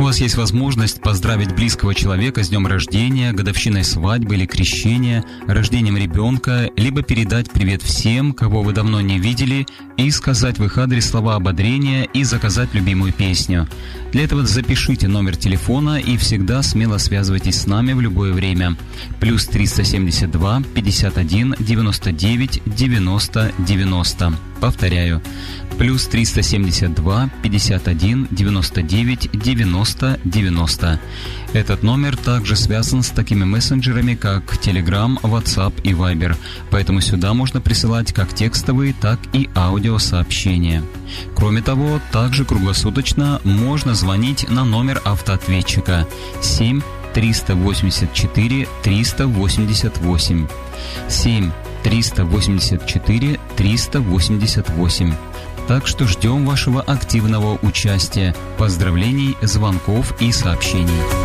У вас есть возможность поздравить близкого человека с днем рождения, годовщиной свадьбы или крещения, рождением ребенка, либо передать привет всем, кого вы давно не видели, и сказать в их адрес слова ободрения и заказать любимую песню. Для этого запишите номер телефона и всегда смело связывайтесь с нами в любое время. Плюс 372 51 99 90 90. Повторяю. Плюс 372 51 99 90 90. Этот номер также связан с такими мессенджерами, как Telegram, WhatsApp и Viber. Поэтому сюда можно присылать как текстовые, так и аудиосообщения. Кроме того, также круглосуточно можно звонить на номер автоответчика 7 384 388. 7 384 388. Так что ждем вашего активного участия, поздравлений, звонков и сообщений.